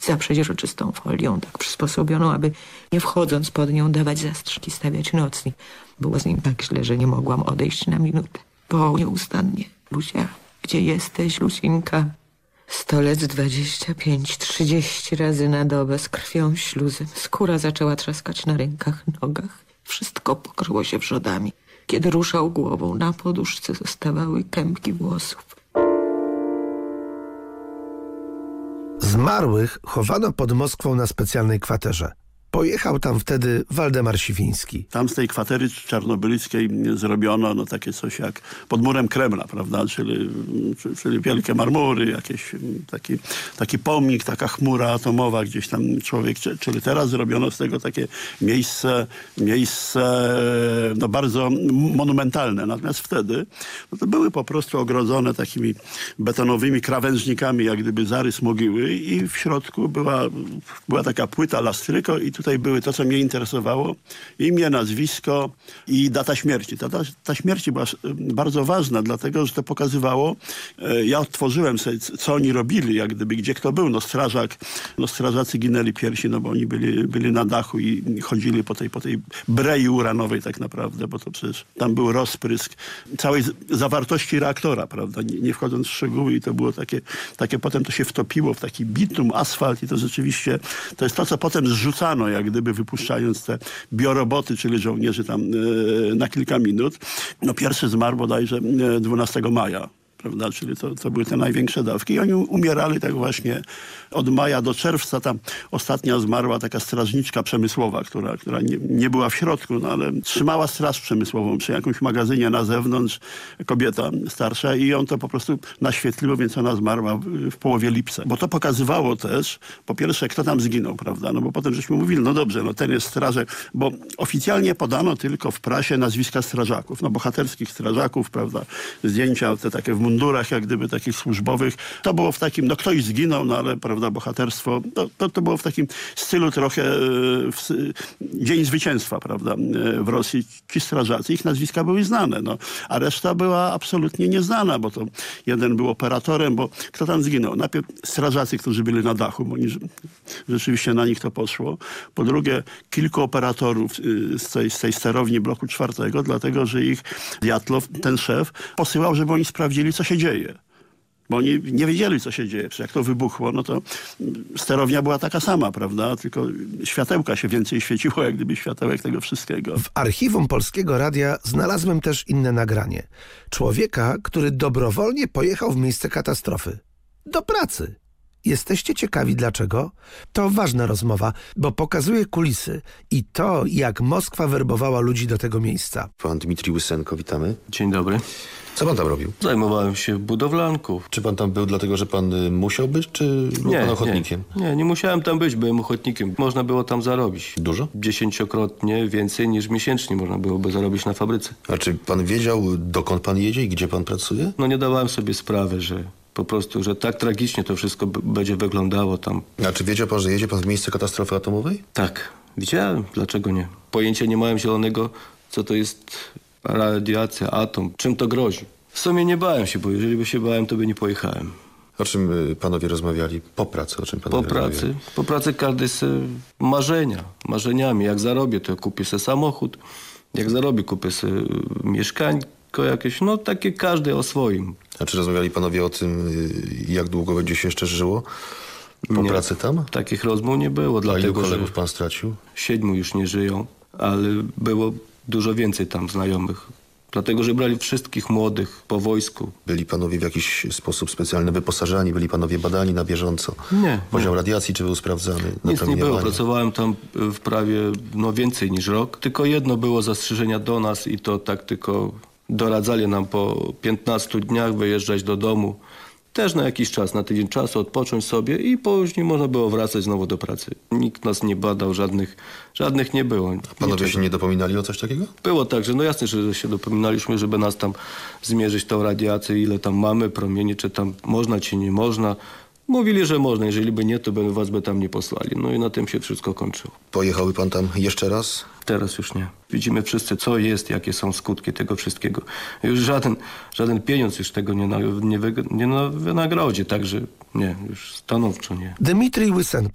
za przeźroczystą folią, tak przysposobioną, aby nie wchodząc pod nią dawać zastrzyki, stawiać nocnik. Było z nim tak źle, że nie mogłam odejść na minutę. Wołał nieustannie: Lucia, gdzie jesteś, Lucinka? Stolec 25-30 razy na dobę z krwią, śluzem. Skóra zaczęła trzaskać na rękach, nogach. Wszystko pokryło się wrzodami. Kiedy ruszał głową, na poduszce zostawały kępki włosów. Zmarłych chowano pod Moskwą na specjalnej kwaterze. Pojechał tam wtedy Waldemar Siwiński. Tam z tej kwatery czarnobylickiej zrobiono takie coś jak pod murem Kremla, prawda? Czyli wielkie marmury, jakiś taki pomnik, taka chmura atomowa gdzieś tam człowiek. Czyli teraz zrobiono z tego takie miejsce bardzo monumentalne. Natomiast wtedy to były po prostu ogrodzone takimi betonowymi krawężnikami, jak gdyby zarys mogiły, i w środku była taka płyta lastryko i tutaj były to, co mnie interesowało: imię, nazwisko i data śmierci. Ta śmierci była bardzo ważna, dlatego że to pokazywało, ja odtworzyłem sobie, co oni robili, jak gdyby, gdzie kto był. Strażacy ginęli pierwsi, bo oni byli na dachu i chodzili po tej brei uranowej tak naprawdę, bo to przecież tam był rozprysk całej zawartości reaktora, prawda, nie wchodząc w szczegóły, i to było takie potem to się wtopiło w taki bitum, asfalt, i to rzeczywiście to jest to, co potem zrzucano, jak gdyby wypuszczając te bioroboty, czyli żołnierzy tam na kilka minut. Pierwszy zmarł bodajże 12 maja. Prawda? Czyli to były te największe dawki. I oni umierali tak właśnie od maja do czerwca. Tam ostatnia zmarła taka strażniczka przemysłowa, która nie była w środku, ale trzymała straż przemysłową przy jakimś magazynie na zewnątrz. Kobieta starsza, i ją to po prostu naświetliło, więc ona zmarła w połowie lipca. Bo to pokazywało też, po pierwsze, kto tam zginął, prawda? Bo potem żeśmy mówili, dobrze, ten jest strażak, bo oficjalnie podano tylko w prasie nazwiska strażaków, bohaterskich strażaków, prawda? Zdjęcia te takie w mundurach, jak gdyby takich służbowych. To było w takim, ktoś zginął, ale prawda, bohaterstwo, to było w takim stylu trochę Dzień Zwycięstwa, prawda, w Rosji. Ci strażacy, ich nazwiska były znane, a reszta była absolutnie nieznana, bo to jeden był operatorem, bo kto tam zginął? Najpierw strażacy, którzy byli na dachu, bo rzeczywiście na nich to poszło. Po drugie, kilku operatorów z tej sterowni bloku 4, dlatego że ich Diatlow, ten szef, posyłał, żeby oni sprawdzili, co się dzieje. Bo oni nie wiedzieli, co się dzieje. Przecież jak to wybuchło, to sterownia była taka sama, prawda? Tylko światełka się więcej świeciło, jak gdyby światełek tego wszystkiego. W archiwum Polskiego Radia znalazłem też inne nagranie. Człowieka, który dobrowolnie pojechał w miejsce katastrofy. Do pracy. Jesteście ciekawi dlaczego? To ważna rozmowa, bo pokazuje kulisy i to, jak Moskwa werbowała ludzi do tego miejsca. Pan Dmitrij Łysenko, witamy. Dzień dobry. Co pan tam robił? Zajmowałem się budowlanką. Czy pan tam był dlatego, że pan musiał być, czy był pan ochotnikiem? Nie musiałem tam być, byłem ochotnikiem. Można było tam zarobić. Dużo? 10-krotnie więcej niż miesięcznie można byłoby zarobić na fabryce. A czy pan wiedział, dokąd pan jedzie i gdzie pan pracuje? Nie dawałem sobie sprawy, że po prostu, że tak tragicznie to wszystko będzie wyglądało tam. A czy wiedział pan, że jedzie pan w miejsce katastrofy atomowej? Tak, widziałem. Dlaczego nie? Pojęcia nie miałem zielonego, co to jest radiacja, atom, czym to grozi. W sumie nie bałem się, bo jeżeli by się bałem, to by nie pojechałem. O czym panowie rozmawiali po pracy? O czym panowie rozmawiali? Po pracy każdy se marzeniami. Jak zarobię, to kupię sobie samochód. Jak zarobię, kupię sobie mieszkańko jakieś. Takie każdy o swoim. A czy rozmawiali panowie o tym, jak długo będzie się jeszcze żyło po pracy tam? Takich rozmów nie było. A ilu kolegów pan stracił? 7 już nie żyją, ale było dużo więcej tam znajomych. Dlatego, że brali wszystkich młodych po wojsku. Byli panowie w jakiś sposób specjalnie wyposażani? Byli panowie badani na bieżąco? Nie. Poziom radiacji czy był sprawdzany? Nic nie było. Pracowałem tam w prawie więcej niż rok. Tylko jedno było zastrzeżenia do nas i to tak tylko doradzali nam po 15 dniach wyjeżdżać do domu. Też na jakiś czas, na tydzień czasu odpocząć sobie i później można było wracać znowu do pracy. Nikt nas nie badał, żadnych nie było. A panowie się nie dopominali o coś takiego? Było tak, że jasne, że się dopominaliśmy, żeby nas tam zmierzyć tą radiację, ile tam mamy promieni, czy tam można, czy nie można. Mówili, że można, jeżeli by nie, to was by tam nie posłali. I na tym się wszystko kończyło. Pojechałby pan tam jeszcze raz? Teraz już nie. Widzimy wszyscy, co jest, jakie są skutki tego wszystkiego. Już żaden pieniądz już tego nie wynagrodzi, także nie, już stanowczo nie. Dmitrij Łysenko